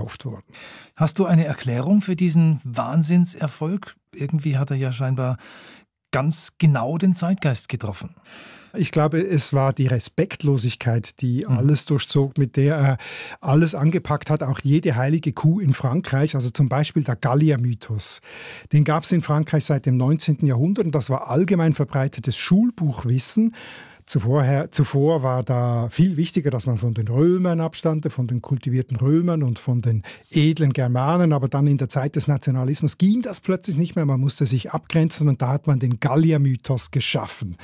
verkauft worden. Hast du eine Erklärung für diesen Wahnsinnserfolg? Irgendwie hat er ja scheinbar ganz genau den Zeitgeist getroffen. Ich glaube, es war die Respektlosigkeit, die alles durchzog, mit der er alles angepackt hat, auch jede heilige Kuh in Frankreich, also zum Beispiel der Gallier-Mythos. Den gab es in Frankreich seit dem 19. Jahrhundert und das war allgemein verbreitetes Schulbuchwissen. Zuvor war da viel wichtiger, dass man von den Römern abstammte, von den kultivierten Römern und von den edlen Germanen. Aber dann in der Zeit des Nationalismus ging das plötzlich nicht mehr. Man musste sich abgrenzen und da hat man den Gallier-Mythos geschaffen.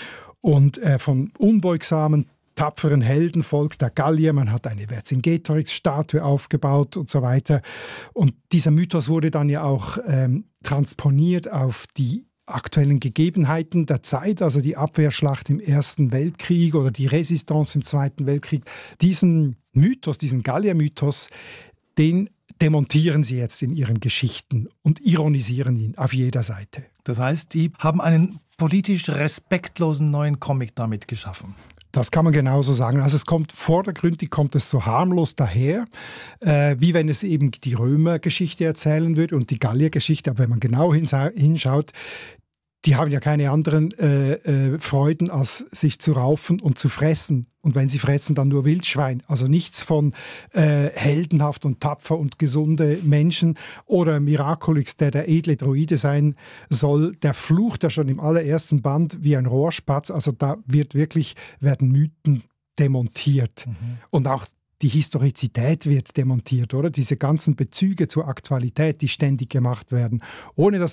Und von unbeugsamen, tapferen Heldenvolk der Gallier, man hat eine Vercingetorix-Statue aufgebaut und so weiter. Und dieser Mythos wurde dann ja auch transponiert auf die aktuellen Gegebenheiten der Zeit, also die Abwehrschlacht im Ersten Weltkrieg oder die Resistance im Zweiten Weltkrieg. Diesen Mythos, diesen Gallier-Mythos, den demontieren sie jetzt in ihren Geschichten und ironisieren ihn auf jeder Seite. Das heißt, die haben einen politisch respektlosen neuen Comic damit geschaffen. Das kann man genauso sagen. Also es kommt vordergründig, kommt es so harmlos daher, wie wenn es eben die Römergeschichte erzählen würde und die Galliergeschichte. Aber wenn man genau hinschaut, die haben ja keine anderen Freuden, als sich zu raufen und zu fressen. Und wenn sie fressen, dann nur Wildschwein. Also nichts von heldenhaft und tapfer und gesunde Menschen oder Miraculix, der edle Druide sein soll. Der flucht ja schon im allerersten Band wie ein Rohrspatz. Also da werden Mythen demontiert. Und auch die Historizität wird demontiert, oder? Diese ganzen Bezüge zur Aktualität, die ständig gemacht werden, ohne dass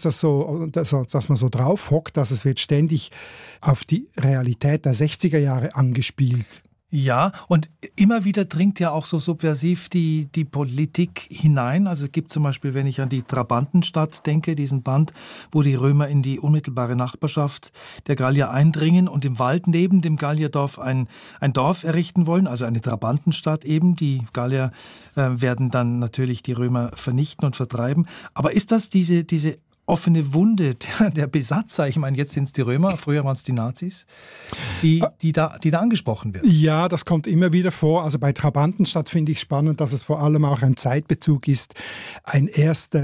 man so drauf hockt, dass es wird ständig auf die Realität der 60er Jahre angespielt. Ja, und immer wieder dringt ja auch so subversiv die Politik hinein. Also es gibt zum Beispiel, wenn ich an die Trabantenstadt denke, diesen Band, wo die Römer in die unmittelbare Nachbarschaft der Gallier eindringen und im Wald neben dem Gallierdorf ein Dorf errichten wollen, also eine Trabantenstadt eben. Die Gallier werden dann natürlich die Römer vernichten und vertreiben. Aber ist das diese offene Wunde der Besatzer, ich meine, jetzt sind es die Römer, früher waren es die Nazis, die da angesprochen wird? Ja, das kommt immer wieder vor. Also bei Trabantenstadt finde ich spannend, dass es vor allem auch ein Zeitbezug ist. Ein erster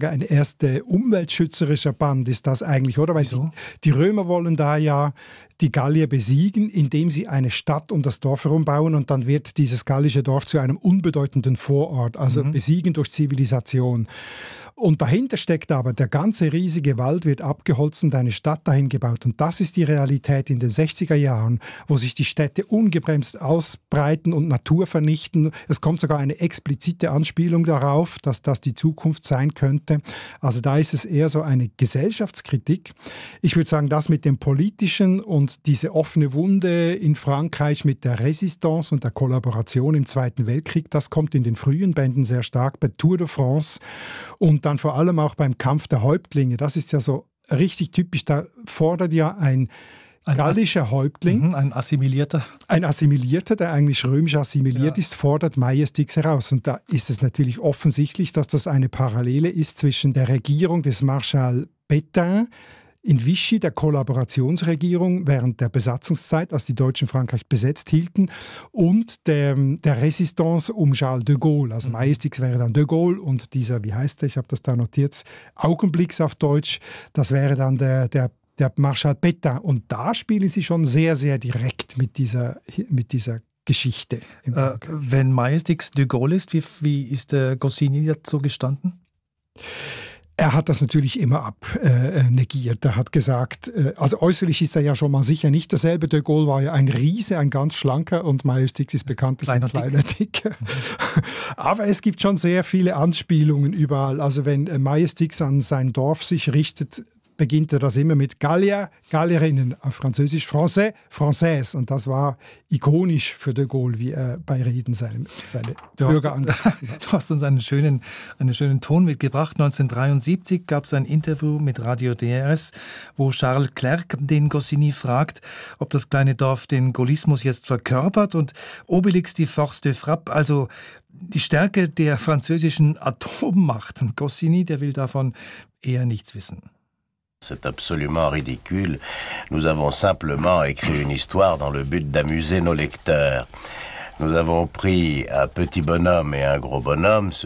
umweltschützerischer Band ist das eigentlich, oder? Weil die Römer wollen da ja die Gallier besiegen, indem sie eine Stadt um das Dorf herum bauen und dann wird dieses gallische Dorf zu einem unbedeutenden Vorort, also besiegen durch Zivilisation. Und dahinter steckt aber, der ganze riesige Wald wird abgeholzt und eine Stadt dahin gebaut. Und das ist die Realität in den 60er Jahren, wo sich die Städte ungebremst ausbreiten und Natur vernichten. Es kommt sogar eine explizite Anspielung darauf, dass das die Zukunft sein könnte. Also da ist es eher so eine Gesellschaftskritik. Ich würde sagen, das mit dem Politischen und diese offene Wunde in Frankreich mit der Resistance und der Kollaboration im Zweiten Weltkrieg, das kommt in den frühen Bänden sehr stark, bei Tour de France und dann vor allem auch beim Kampf der Häuptlinge. Das ist ja so richtig typisch. Da fordert ja ein gallischer Häuptling, ein Assimilierter, der eigentlich römisch assimiliert ist, fordert Maiestix heraus. Und da ist es natürlich offensichtlich, dass das eine Parallele ist zwischen der Regierung des Marschall Pétain in Vichy, der Kollaborationsregierung während der Besatzungszeit, als die Deutschen Frankreich besetzt hielten, und der Resistance um Charles de Gaulle. Also Maiestix wäre dann de Gaulle und dieser, wie heißt der, ich habe das da notiert, Augenblicks auf Deutsch, das wäre dann der Marschall Pétain. Und da spielen sie schon sehr, sehr direkt mit dieser Geschichte. Wenn Maiestix de Gaulle ist, wie ist der Goscinny dazu gestanden? Er hat das natürlich immer abnegiert. Er hat gesagt, also äußerlich ist er ja schon mal sicher nicht derselbe. De Gaulle war ja ein Riese, ein ganz schlanker und Maiestix ist bekanntlich ein kleiner Dicker. Aber es gibt schon sehr viele Anspielungen überall. Also wenn Maiestix an sein Dorf sich richtet, beginnt er das immer mit Gallier, Gallierinnen, auf Französisch Français, Française. Und das war ikonisch für de Gaulle, wie er bei Reden seine Bürger angesprochen hat. Du hast uns einen schönen Ton mitgebracht. 1973 gab es ein Interview mit Radio DRS, wo Charles Clerc den Goscinny fragt, ob das kleine Dorf den Gaullismus jetzt verkörpert und Obelix die Force de Frappe, also die Stärke der französischen Atommacht. Und Goscinny, der will davon eher nichts wissen. C'est absolument ridicule. Nous avons simplement écrit une histoire dans le but d'amuser nos lecteurs. Nous avons pris un petit bonhomme et un gros bonhomme.